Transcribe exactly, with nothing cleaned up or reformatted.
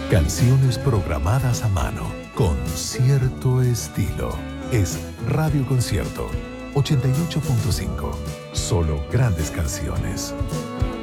Canciones programadas a mano con cierto estilo. Es Radio Concierto ochenta y ocho punto cinco. Solo grandes canciones.